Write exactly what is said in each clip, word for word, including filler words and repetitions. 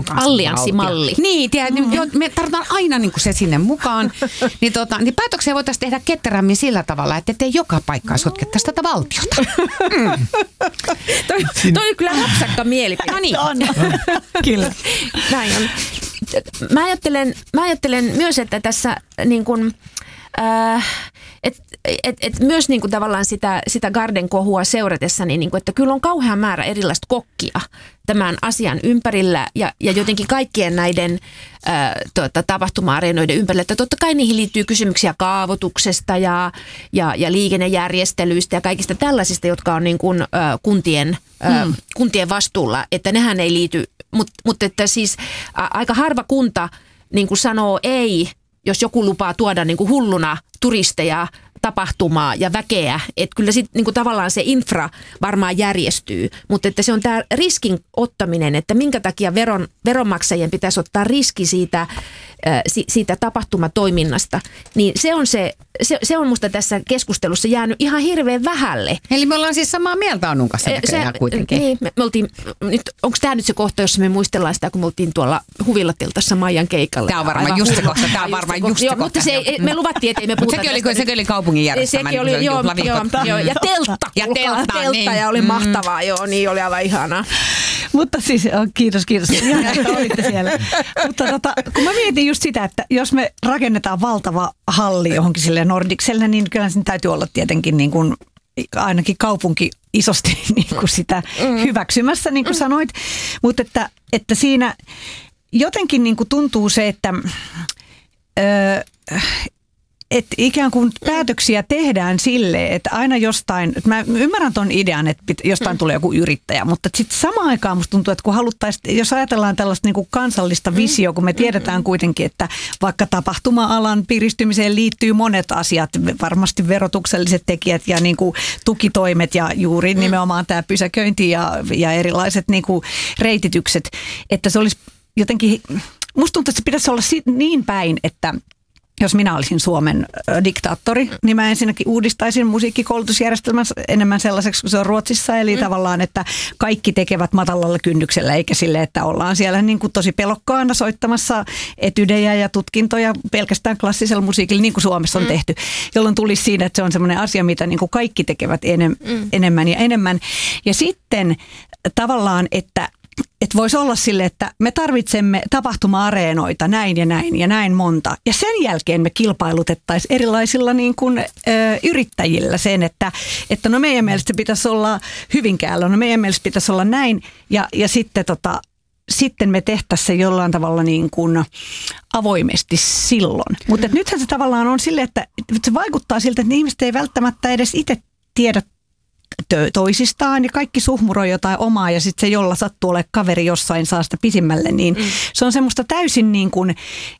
mukaan. Allianssimalli. Niin, tiedät, mm. me tarvitaan aina niin kuin se sinne mukaan. niin, tota, niin päätöksiä voitaisiin tehdä ketterämmin sillä tavalla, että ettei joka paikkaa sotkettaisi tätä valtiota. Mm. toi, toi on kyllä hapsakka mielipide. No niin. On. Kyllä. Näin on. Mä ajattelen, mä ajattelen myös, että tässä niin kuin, äh, et, et, et myös niin kuin tavallaan sitä, sitä Garden-kohua seuratessa, niin, niin kuin, että kyllä on kauhean määrä erilaista kokkia tämän asian ympärillä ja, ja jotenkin kaikkien näiden äh, tuota, tapahtuma-areenoiden ympärillä. Että totta kai niihin liittyy kysymyksiä kaavoituksesta ja, ja, ja liikennejärjestelyistä ja kaikista tällaisista, jotka on niin kuin, äh, kuntien, äh, hmm. kuntien vastuulla, että nehän ei liity, mutta mut että siis ä, aika harva kunta niin kuin sanoo ei, jos joku lupaa tuoda niin kuin hulluna turisteja, tapahtumaa ja väkeä, että kyllä sitten niinku tavallaan se infra varmaan järjestyy, mutta että se on tämä riskin ottaminen, että minkä takia veron, veronmaksajien pitäisi ottaa riski siitä, äh, si, siitä tapahtumatoiminnasta, niin se on, se, se, se on musta tässä keskustelussa jäänyt ihan hirveän vähälle. Eli me ollaan siis samaa mieltä Annun kanssa näköjään kuitenkin. Niin, me, me oltiin, nyt, onko tämä nyt se kohta, jossa me muistellaan sitä, kun me oltiin tuolla Huvilatiltassa Maijan keikalla? Tämä on varmaan just se kohta, tämä on varmaan just se kohta. Mutta se, me luvattiin, että ei me puhuta tästä. Sekin oli, sekin oli kaupungin järjestämä. Sekin oli, joo, joo, joo, ja teltta. Ja teltta, teltta niin. Ja oli mahtavaa, joo, niin oli aivan ihanaa. Mutta siis, kiitos, kiitos. Ihan, että olitte siellä. Mutta tota, kun mä mietin just sitä, että jos me rakennetaan valtava halli johonkin sille Nordicselle, niin kyllä sen täytyy olla tietenkin niin kuin ainakin kaupunki isosti niin kuin sitä hyväksymässä, niin kuin sanoit. Mutta että, että siinä jotenkin niin kuin tuntuu se, että Öö, että ikään kuin päätöksiä tehdään silleen, että aina jostain, että mä ymmärrän ton idean, että jostain tulee joku yrittäjä, mutta sitten samaan aikaan musta tuntuu, että kun haluttaisiin, jos ajatellaan tällaista niin kuin kansallista visioa, kun me tiedetään kuitenkin, että vaikka tapahtuma-alan piristymiseen liittyy monet asiat, varmasti verotukselliset tekijät ja niin kuin tukitoimet ja juuri nimenomaan tämä pysäköinti ja, ja erilaiset niin kuin reititykset, että se olisi jotenkin, musta tuntuu, että se pitäisi olla niin päin, että jos minä olisin Suomen diktaattori, niin mä ensinnäkin uudistaisin musiikkikoulutusjärjestelmän enemmän sellaiseksi kuin se on Ruotsissa. Eli mm. tavallaan, että kaikki tekevät matalalla kynnyksellä, eikä sille, että ollaan siellä niin kuin tosi pelokkaana soittamassa etydejä ja tutkintoja pelkästään klassisella musiikilla, niin kuin Suomessa on mm. tehty. Jolloin tulisi siinä, että se on semmoinen asia, mitä niin kuin kaikki tekevät enem- mm. enemmän ja enemmän. Ja sitten tavallaan, että Että voisi olla sille, että me tarvitsemme tapahtuma-areenoita näin ja näin ja näin monta. Ja sen jälkeen me kilpailutettaisiin erilaisilla niin kuin, ö, yrittäjillä sen, että, että no meidän mielestä pitäisi olla Hyvinkäällä, no meidän mielestä pitäisi olla näin. Ja, ja sitten, tota, sitten me tehtäisiin se jollain tavalla niin kuin avoimesti silloin. Mutta nythän se tavallaan on sille, että se vaikuttaa siltä, että ihmiset ei välttämättä edes itse tiedä toisistaan ja kaikki suhmuroi jotain omaa ja sitten se, jolla sattuu olemaan kaveri jossain saa sitä pisimmälle, niin mm. se on semmoista täysin niin kuin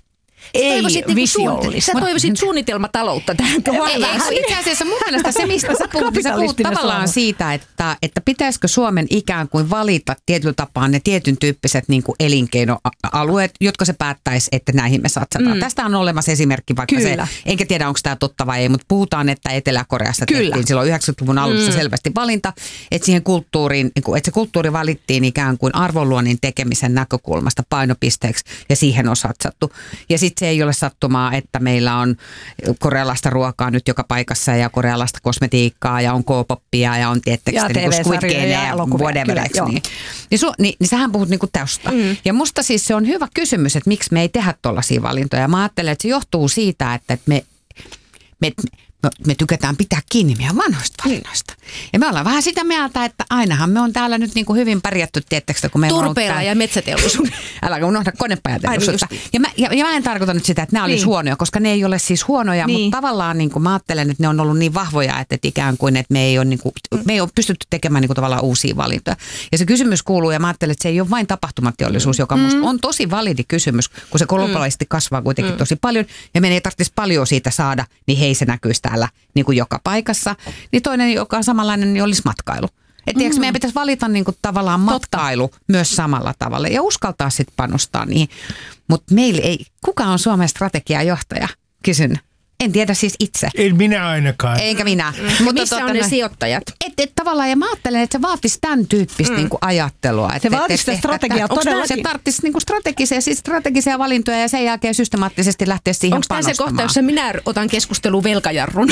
ei visiollista. Sä toivoisit suunnitelmataloutta tähän. Itse asiassa mun mielestä se, mistä sä puhut, sä puhut tavallaan siitä, että, että pitäisikö Suomen ikään kuin valita tietyllä tapaa ne tietyn tyyppiset niin kuin elinkeinoalueet, jotka se päättäisi, että näihin me satsataan. Mm. Tästä on olemassa esimerkki vaikka Kyllä. se, enkä tiedä onko tämä totta vai ei, mutta puhutaan, että Etelä-Koreassa Kyllä. tehtiin silloin yhdeksänkymmentäluvun alussa mm. selvästi valinta, että siihen kulttuuriin, että se kulttuuri valittiin ikään kuin arvonluonnin tekemisen näkökulmasta painopisteeksi ja siihen on satsattu. Ja sitten se ei ole sattumaa, että meillä on korealaista ruokaa nyt joka paikassa ja korealaista kosmetiikkaa ja on K-poppia ja on tiettekö niin Squid Game ja, ja whatever. Niin. Niin, su, niin, niin sähän puhut niinku tästä. Mm. Ja musta siis se on hyvä kysymys, että miksi me ei tehdä tollaisia valintoja. Mä ajattelen, että se johtuu siitä, että me, me, me, me tykätään pitää kiinni meidän vanhoista valinnoista. Ja me ollaan vähän sitä mieltä, että ainahan me on täällä nyt niinku hyvin pärjätty, tiettekö, kun meillä on Turpeella tää... ja metsäteollisuus. Älä unohda konepajateollisuutta. Niin ja, mä, ja, ja mä en tarkoita nyt sitä, että nämä olisi niin. huonoja, koska ne ei ole siis huonoja, niin. mutta tavallaan niin kuin mä ajattelen, että ne on ollut niin vahvoja, että, että ikään kuin, että me ei ole, niin kuin, me ei ole pystytty tekemään niin kuin tavallaan uusia valintoja. Ja se kysymys kuuluu, ja mä ajattelen, että se ei ole vain tapahtumateollisuus, joka mm. musta on tosi validi kysymys, kun se globaalisti kasvaa kuitenkin mm. tosi paljon, ja meidän ei tarvitsisi paljon siitä saada, niin hei se näkyisi täällä niin kuin joka paikassa. Niin toinen, joka on samanlainen, niin olisi matkailu. Että mm-hmm. meidän pitäisi valita niinku tavallaan matkailu Totta. myös samalla tavalla ja uskaltaa sitten panostaa niihin. Mutta meillä ei, kuka on Suomen strategiajohtaja? Kysyn. En tiedä siis itse. En minä ainakaan. Eikä minä. Mm. Mutta missä tuota, on ne sijoittajat? Et, et, tavallaan, ja mä ajattelen, että se vaatisi tämän tyyppistä mm. niinku ajattelua. Et, se vaatisi sitä strategiaa todellakin. Se tarvitsisi niinku strategisia, siis strategisia valintoja ja sen jälkeen systemaattisesti lähteä siihen onko panostamaan. Onko tämä se kohta, jossa minä otan keskusteluun velkajarrun?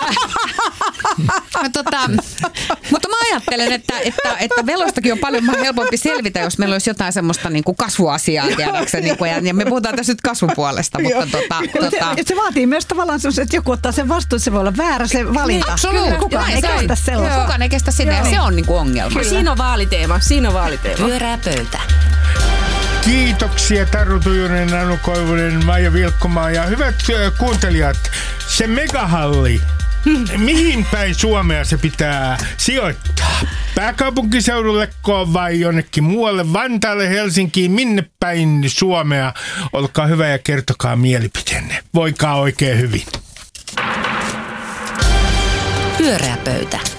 tota, mutta mä ajattelen, että, että, että veloistakin on paljon helpompi selvitä, jos meillä olisi jotain semmoista niinku kasvuasiaa, tiedäksä, niinku, ja, ja me puhutaan tässä nyt kasvupuolesta. Mutta tota, tota... Se, se vaatii myös tavallaan semmoista, että joku ottaa sen vastuun, se voi olla väärä se valinta. Absoluutti. Kukaan ei kestä sellaista. Kukaan ei kestä sitä, ja se on niinku ongelma. Kyllä. Siinä on vaaliteema, siinä on vaaliteema. Pyörää pöytä. Kiitoksia Taru Tujunen, Anu Koivunen, Maija Vilkkomaa ja hyvät kuuntelijat, se megahalli. Mihin päin Suomea se pitää sijoittaa? Pääkaupunkiseudulleko vai jonnekin muualle, Vantaalle, Helsinkiin, minne päin Suomea? Olkaa hyvä ja kertokaa mielipiteenne. Voikaa oikein hyvin. Pyöreä pöytä.